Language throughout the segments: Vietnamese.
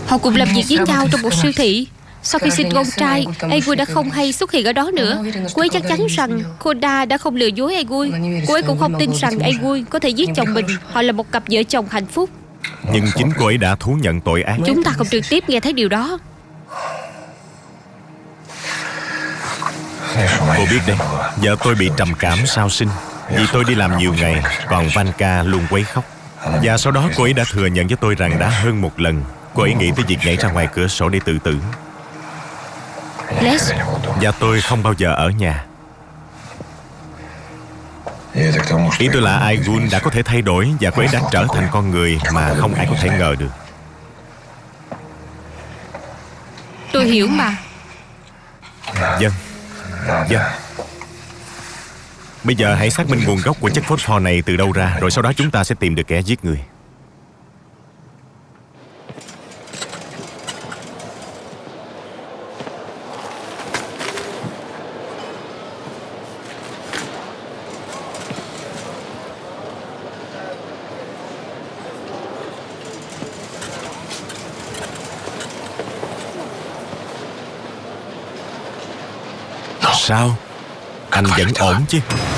Họ cùng làm việc với nhau trong một siêu thị. Sau khi sinh con trai, Agui đã không hay xuất hiện ở đó nữa. Cô ấy chắc chắn rằng Koda đã không lừa dối Agui. Cô ấy cũng không tin rằng Agui có thể giết chồng mình. Họ là một cặp vợ chồng hạnh phúc. Nhưng chính cô ấy đã thú nhận tội ác. Chúng ta không trực tiếp nghe thấy điều đó. Cô biết đấy, vợ tôi bị trầm cảm sau sinh vì tôi đi làm nhiều ngày, còn Vanka luôn quấy khóc. Và sau đó cô ấy đã thừa nhận với tôi rằng đã hơn một lần cô ấy nghĩ tới việc nhảy ra ngoài cửa sổ để tự tử. Les, Và tôi không bao giờ ở nhà. Ý tôi là Aygun đã có thể thay đổi và cô ấy đã trở thành con người mà không ai có thể ngờ được. tôi hiểu mà. Vâng. Vâng. Bây giờ hãy xác minh nguồn gốc của chất phosphor này từ đâu ra, rồi sau đó chúng ta sẽ tìm được kẻ giết người. Sao? Anh vẫn ổn chứ?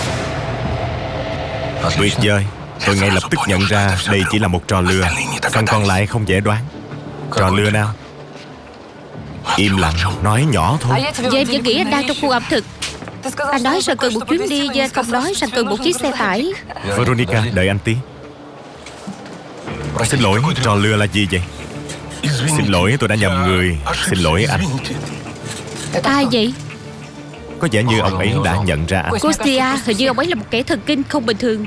Tuyệt vời. Tôi ngay lập tức nhận ra đây chỉ là một trò lừa. Phần còn lại không dễ đoán. Trò lừa nào? Im lặng, nói nhỏ thôi. Vậy em vẫn nghĩ anh đang trong khu ẩm thực. Anh nói rằng cần một chuyến đi, nhưng anh không nói rằng cần một chiếc xe tải. Veronica, đợi anh tí. Xin lỗi, trò lừa là gì vậy? Xin lỗi, tôi đã nhầm người. Xin lỗi anh. Ai vậy? Có vẻ như ông ấy đã nhận ra anh. Kostya, hình như ông ấy là một kẻ thần kinh không bình thường.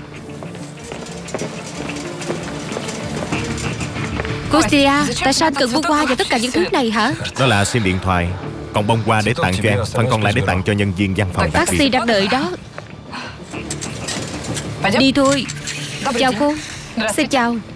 Kostya, tại sao anh cần bông hoa và tất cả những thứ này hả? Đó là sim điện thoại. Còn bông hoa để tặng cho em, phần còn lại để tặng cho nhân viên văn phòng đặc Taxi biệt. đang đợi đó. Đi thôi. Chào cô. Xin chào.